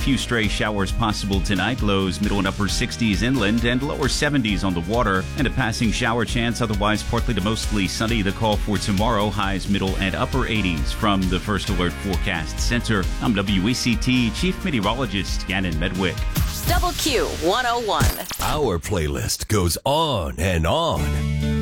few stray showers possible tonight. Lows middle and upper 60s inland and lower 70s on the water. And a passing shower chance. Otherwise, partly to mostly sunny. The call for tomorrow. Highs middle and upper 80s from the First Alert Forecast Center. I'm WECT Chief Meteorologist Gannon Medwick. Double Q 101. Our playlist goes on and on.